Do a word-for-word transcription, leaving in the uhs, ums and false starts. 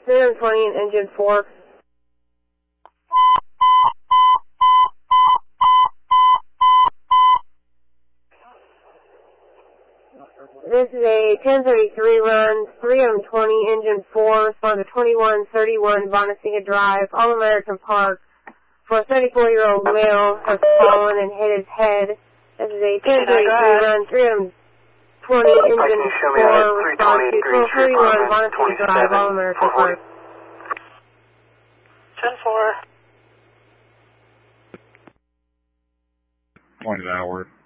three twenty and engine four. This is a ten thirty-three run, three twenty, engine four, respond to twenty-one thirty-one Bonacina Drive, All-American Park, for a thirty-four-year-old male has fallen and hit his head. This is a ten thirty-three run, three twenty, engine four, respond to twelve thirty-one Bonacina Drive, All-American Park. ten four. Point it outward.